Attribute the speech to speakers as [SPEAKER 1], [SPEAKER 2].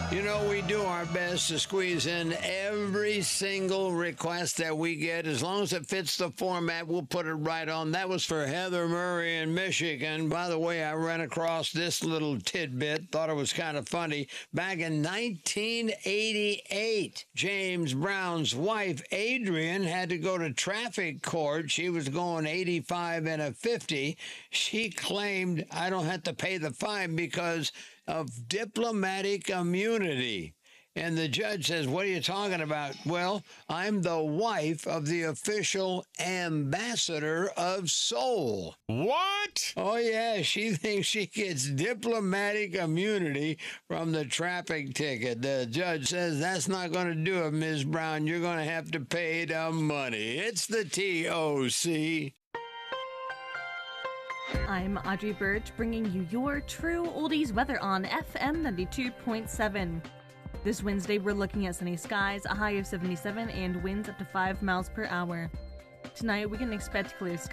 [SPEAKER 1] You know, we do our best to squeeze in every single request that we get. As long as it fits the format, we'll put it right on. That was for Heather Murray in Michigan. By the way, I ran across this little tidbit, thought it was kind of funny. Back in 1988, James Brown's wife, Adrian, had to go to traffic court. She was going 85 and a 50. She claimed, I don't have to pay the fine because of diplomatic immunity. And the judge says, what are you talking about? Well, I'm the wife of the official ambassador of Seoul.
[SPEAKER 2] What?
[SPEAKER 1] Oh, yeah, she thinks she gets diplomatic immunity from the traffic ticket. The judge says, that's not going to do it, Ms. Brown. You're going to have to pay the money. It's the TOC.
[SPEAKER 3] I'm Audrey Birch, bringing you your true oldies weather on FM 92.7. This Wednesday, we're looking at sunny skies, a high of 77, and winds up to 5 miles per hour. Tonight, we can expect clear skies.